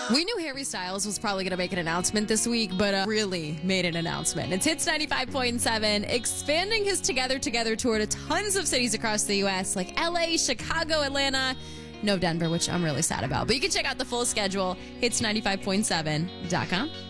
We knew Harry Styles was probably going to make an announcement this week, but really made an announcement. It's Hits 95.7, expanding his Together tour to tons of cities across the U.S., like L.A., Chicago, Atlanta. No Denver, which I'm really sad about. But you can check out the full schedule, hits95.7.com.